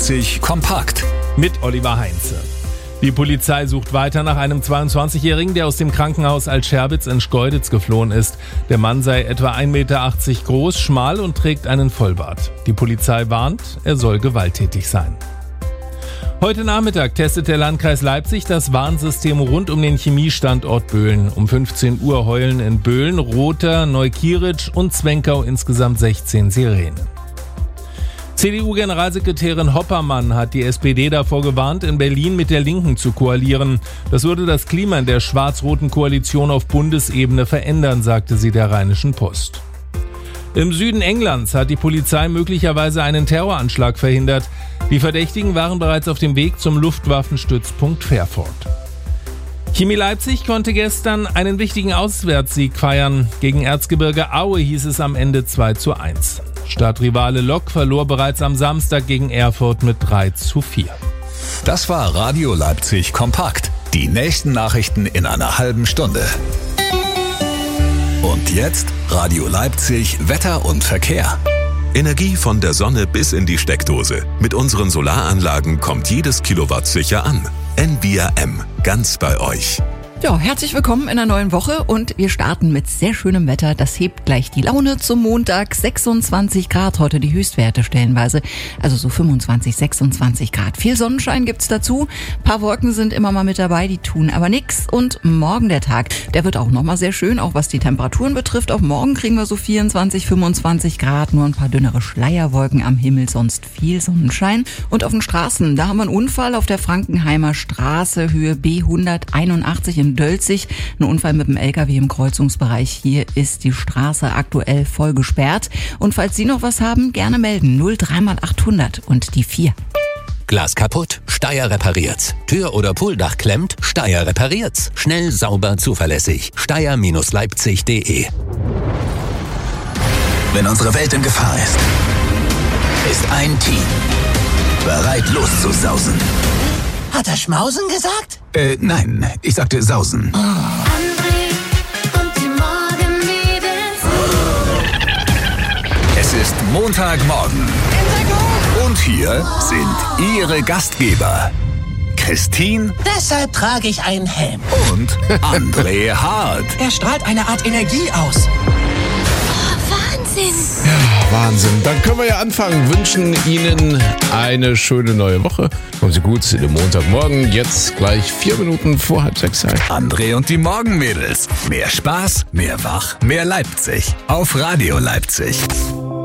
Kompakt mit Oliver Heinze. Die Polizei sucht weiter nach einem 22-Jährigen, der aus dem Krankenhaus Altscherbitz in Schkeuditz geflohen ist. Der Mann sei etwa 1,80 Meter groß, schmal und trägt einen Vollbart. Die Polizei warnt, er soll gewalttätig sein. Heute Nachmittag testet der Landkreis Leipzig das Warnsystem rund um den Chemiestandort Böhlen. Um 15 Uhr heulen in Böhlen, Rother, Neukieritsch und Zwenkau insgesamt 16 Sirenen. CDU-Generalsekretärin Hoppermann hat die SPD davor gewarnt, in Berlin mit der Linken zu koalieren. Das würde das Klima in der schwarz-roten Koalition auf Bundesebene verändern, sagte sie der Rheinischen Post. Im Süden Englands hat die Polizei möglicherweise einen Terroranschlag verhindert. Die Verdächtigen waren bereits auf dem Weg zum Luftwaffenstützpunkt Fairford. Chemie Leipzig konnte gestern einen wichtigen Auswärtssieg feiern. Gegen Erzgebirge Aue hieß es am Ende 2:1. Stadtrivale Lok verlor bereits am Samstag gegen Erfurt mit 3:4. Das war Radio Leipzig Kompakt. Die nächsten Nachrichten in einer halben Stunde. Und jetzt Radio Leipzig Wetter und Verkehr. Energie von der Sonne bis in die Steckdose. Mit unseren Solaranlagen kommt jedes Kilowatt sicher an. NBRM, ganz bei euch. Ja, herzlich willkommen in einer neuen Woche und wir starten mit sehr schönem Wetter. Das hebt gleich die Laune zum Montag. 26 Grad heute die Höchstwerte stellenweise, also so 25, 26 Grad. Viel Sonnenschein gibt's dazu. Ein paar Wolken sind immer mal mit dabei, die tun aber nix. Und morgen der Tag, der wird auch nochmal sehr schön, auch was die Temperaturen betrifft. Auch morgen kriegen wir so 24, 25 Grad, nur ein paar dünnere Schleierwolken am Himmel, sonst viel Sonnenschein. Und auf den Straßen, da haben wir einen Unfall auf der Frankenheimer Straße, Höhe B181 in Dölzig. Ein Unfall mit dem LKW im Kreuzungsbereich. Hier ist die Straße aktuell voll gesperrt. Und falls Sie noch was haben, gerne melden. 03x800 und die 4. Glas kaputt? Steyr repariert's. Tür oder Pooldach klemmt? Steyr repariert's. Schnell, sauber, zuverlässig. Steyr-Leipzig.de. Wenn unsere Welt in Gefahr ist ein Team bereit loszusausen. Hat er Schmausen gesagt? Nein, ich sagte sausen. André und die Morgenmädels. Es ist Montagmorgen. Und hier sind Ihre Gastgeber. Christine Deshalb trage ich einen Helm. und André Hart. Er strahlt eine Art Energie aus. Wahnsinn! Wahnsinn. Dann können wir ja anfangen. Wünschen Ihnen eine schöne neue Woche. Kommen Sie gut in den Montagmorgen. Jetzt gleich 4 Minuten vor 5:30. André und die Morgenmädels. Mehr Spaß, mehr Wach, mehr Leipzig. Auf Radio Leipzig.